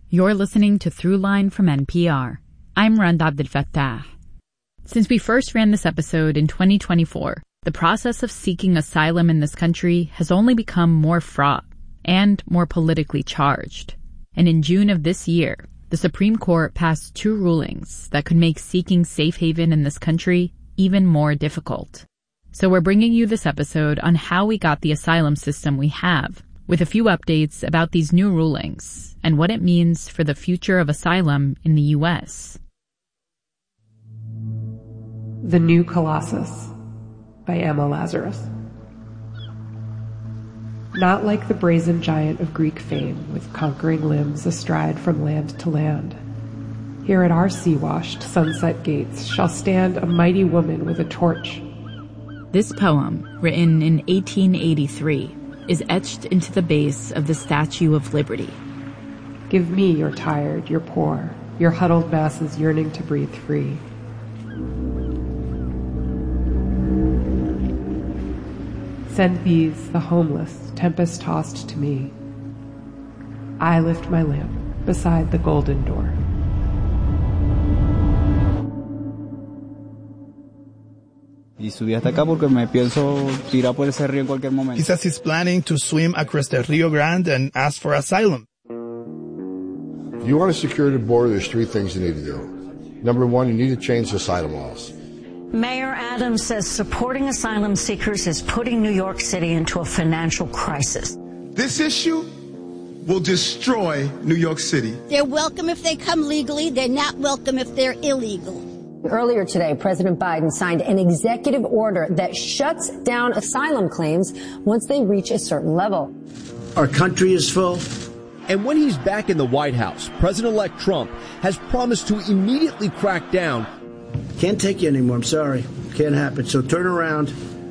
You're listening to Throughline from NPR. I'm Rand Abdelfattah. Since we first ran this episode in 2024, the process of seeking asylum in this country has only become more fraught and more politically charged. And in June of this year, the Supreme Court passed 2 rulings that could make seeking safe haven in this country even more difficult. So we're bringing you this episode on how we got the asylum system we have, with a few updates about these new rulings and what it means for the future of asylum in the U.S. The New Colossus by Emma Lazarus. Not like the brazen giant of Greek fame, with conquering limbs astride from land to land. Here at our sea-washed sunset gates shall stand a mighty woman with a torch. This poem, written in 1883, is etched into the base of the Statue of Liberty. Give me your tired, your poor, your huddled masses yearning to breathe free. Send these, the homeless, tempest-tossed to me. I lift my lamp beside the golden door. Y subí hasta acá porque me pienso tirar por ese río en cualquier momento. He says he's planning to swim across the Rio Grande and ask for asylum. If you want to secure the border, there's 3 things you need to do. Number 1, you need to change the asylum laws. Mayor Adams says supporting asylum seekers is putting New York City into a financial crisis. This issue will destroy New York City. They're welcome if they come legally. They're not welcome if they're illegal. Earlier today, President Biden signed an executive order that shuts down asylum claims once they reach a certain level. Our country is full. And when he's back in the White House, President-elect Trump has promised to immediately crack down. Can't take you anymore. I'm sorry. Can't happen. So turn around.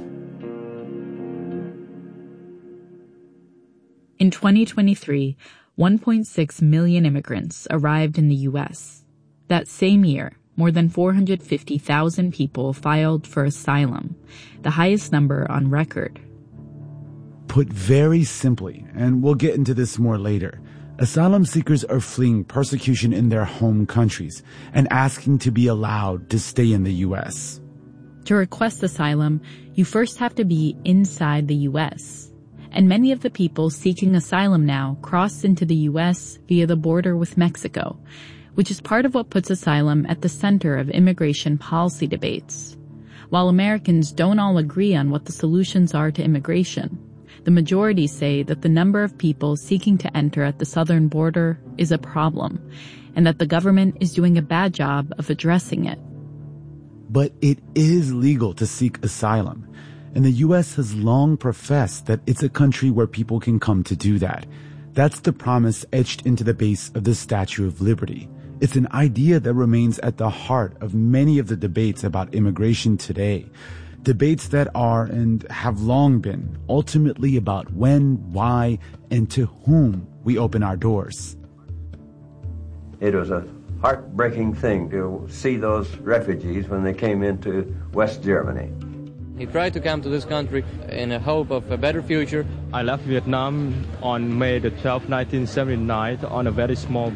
In 2023, 1.6 million immigrants arrived in the U.S. That same year, more than 450,000 people filed for asylum, the highest number on record. Put very simply, and we'll get into this more later, asylum seekers are fleeing persecution in their home countries and asking to be allowed to stay in the U.S. To request asylum, you first have to be inside the U.S. And many of the people seeking asylum now cross into the U.S. via the border with Mexico, which is part of what puts asylum at the center of immigration policy debates. While Americans don't all agree on what the solutions are to immigration, the majority say that the number of people seeking to enter at the southern border is a problem, and that the government is doing a bad job of addressing it. But it is legal to seek asylum, and the U.S. has long professed that it's a country where people can come to do that. That's the promise etched into the base of the Statue of Liberty. It's an idea that remains at the heart of many of the debates about immigration today. Debates that are and have long been ultimately about when, why, and to whom we open our doors. It was a heartbreaking thing to see those refugees when they came into West Germany. He tried to come to this country in a hope of a better future. I left Vietnam on May the 12th, 1979 on a very small